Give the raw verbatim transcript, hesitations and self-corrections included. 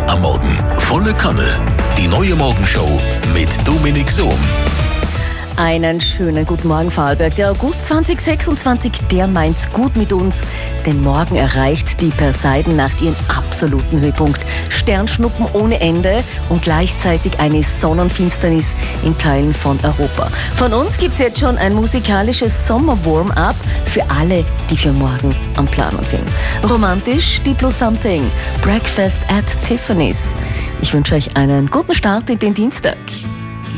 am Morgen. Volle Kanne. Die neue Morgenshow mit Dominik Sohm. Einen schönen guten Morgen, Vorarlberg. Der August zwanzig sechsundzwanzig, der meint's gut mit uns. Denn morgen erreicht die Perseidennacht ihren absoluten Höhepunkt. Sternschnuppen ohne Ende und gleichzeitig eine Sonnenfinsternis in Teilen von Europa. Von uns gibt's jetzt schon ein musikalisches Sommer-Warm-up für alle, die für morgen am Planen sind. Romantisch, Deep Blue Something, Breakfast at Tiffany's. Ich wünsche euch einen guten Start in den Dienstag.